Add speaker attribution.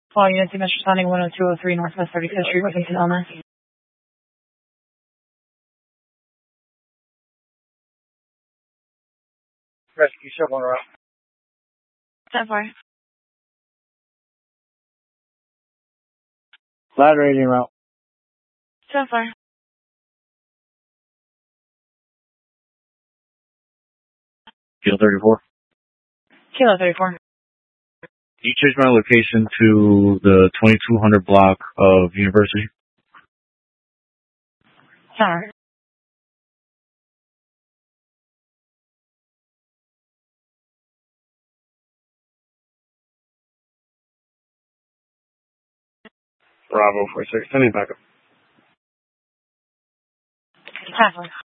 Speaker 1: All units, Metro responding 10203 Northwest 35th Street, Worthington, Illinois.
Speaker 2: Rescue ship on route.
Speaker 1: 10-4.
Speaker 2: Ladder rating route.
Speaker 1: 10-4.
Speaker 3: Kilo 34.
Speaker 1: Kilo 34.
Speaker 3: Can you change my location to the 2200 block of University?
Speaker 1: Sorry.
Speaker 2: Bravo 46, sending backup.
Speaker 1: 10-4.